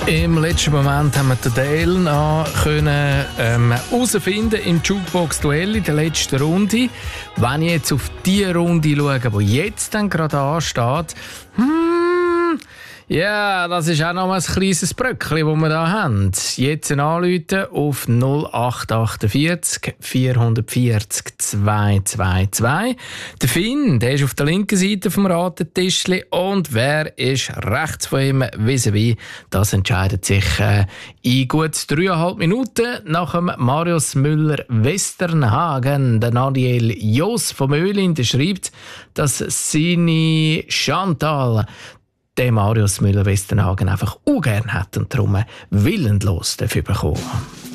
Im letzten Moment haben wir den Dale noch herausfinden im Jukebox-Duell in der letzten Runde. Wenn ich jetzt auf die Runde schaue, die jetzt dann gerade ansteht, ja, das ist auch noch ein kleines Bröckchen, das wir hier haben. Jetzt anrufen auf 0848 440 222. Der Finn, der ist auf der linken Seite vom Ratentischli und wer ist rechts von ihm vis-à-vis, das entscheidet sich in gut 3,5 Minuten nach dem Marius Müller-Westernhagen. Der Nadiel Jos vom Ölin, der schreibt, dass seine Chantal den Marius Müller-Westernhagen einfach ungern hat und darum willenlos dafür bekommen.